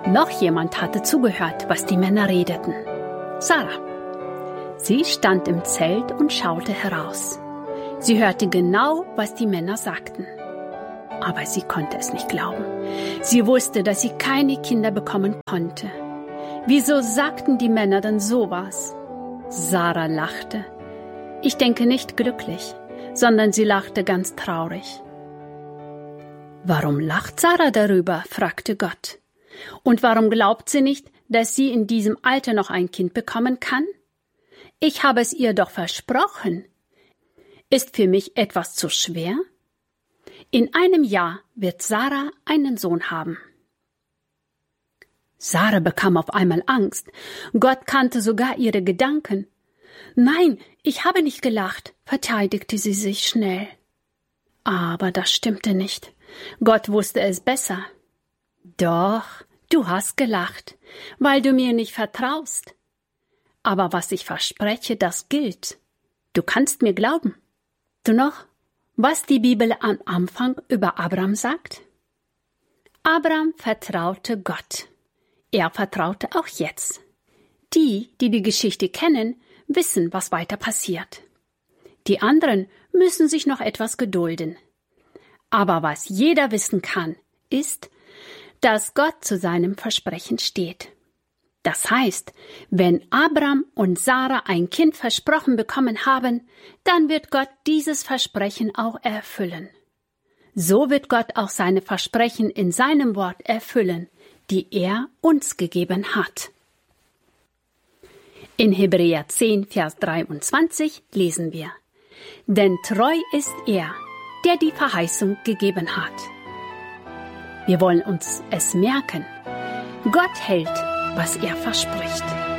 Noch jemand hatte zugehört, was die Männer redeten. Sarah. Sie stand im Zelt und schaute heraus. Sie hörte genau, was die Männer sagten. Aber sie konnte es nicht glauben. Sie wusste, dass sie keine Kinder bekommen konnte. Wieso sagten die Männer denn sowas? Sarah lachte. Ich denke nicht glücklich, sondern sie lachte ganz traurig. Warum lacht Sarah darüber? Fragte Gott. Und warum glaubt sie nicht, dass sie in diesem Alter noch ein Kind bekommen kann? Ich habe es ihr doch versprochen. Ist für mich etwas zu schwer? In einem Jahr wird Sarah einen Sohn haben. Sarah bekam auf einmal Angst. Gott kannte sogar ihre Gedanken. Nein, ich habe nicht gelacht, verteidigte sie sich schnell. Aber das stimmte nicht. Gott wusste es besser. Doch, du hast gelacht, weil du mir nicht vertraust. Aber was ich verspreche, das gilt. Du kannst mir glauben. Du noch, was die Bibel am Anfang über Abraham sagt? Abraham vertraute Gott. Er vertraute auch jetzt. Die Geschichte kennen, wissen, was weiter passiert. Die anderen müssen sich noch etwas gedulden. Aber was jeder wissen kann, ist, dass Gott zu seinem Versprechen steht. Das heißt, wenn Abraham und Sarah ein Kind versprochen bekommen haben, dann wird Gott dieses Versprechen auch erfüllen. So wird Gott auch seine Versprechen in seinem Wort erfüllen, die er uns gegeben hat. In Hebräer 10, Vers 23 lesen wir: Denn treu ist er, der die Verheißung gegeben hat. Wir wollen uns es merken. Gott hält, was er verspricht.